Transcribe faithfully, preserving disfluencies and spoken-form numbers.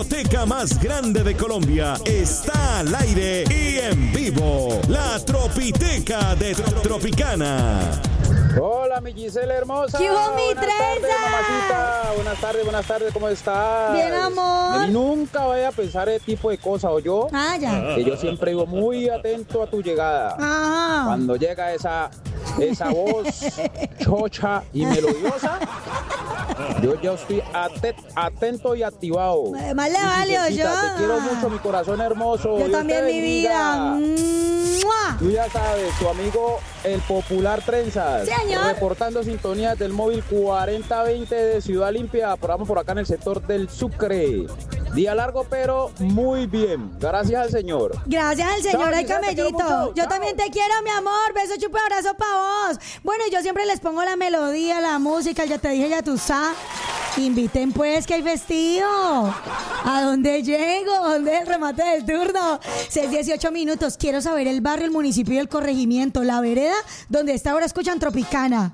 discoteca más grande de Colombia está al aire y en vivo. La Tropiteca de Tropicana. Hola, mi Gisela hermosa. ¿Qué hubo, mi buenas tardes, trenza? mamacita. Buenas tardes, buenas tardes, ¿cómo estás? Bien, amor. Y nunca vaya a pensar ese tipo de cosas, ¿o yo? Ah, ya. Que yo siempre vivo muy atento a tu llegada. Ajá. Cuando llega esa, esa voz chocha y melodiosa, yo ya estoy atet- atento y activado. Eh, Más le valió yo. Te quiero mucho, mi corazón hermoso. Yo Dios también, te mi bendiga. vida. ¡Mua! Tú ya sabes, tu amigo el popular Trenzas. Señor. Reportando sintonías del móvil cuarenta veinte de Ciudad Limpia. Por por acá en el sector del Sucre. Día largo, pero muy bien. Gracias al Señor. Gracias al señor, Chao, ay Gisela, te quiero camellito. mucho. Yo Chao. también te quiero, mi amor. Beso, chupo, abrazo pa' vos. Bueno, yo siempre les pongo la melodía, la música. Ya te dije, ya tú sabes. Inviten pues que hay vestido. ¿A dónde llego? ¿Dónde es el remate del turno? seis dieciocho minutos. Quiero saber el barrio, el municipio y el corregimiento, la vereda donde esta hora escuchan Tropicana.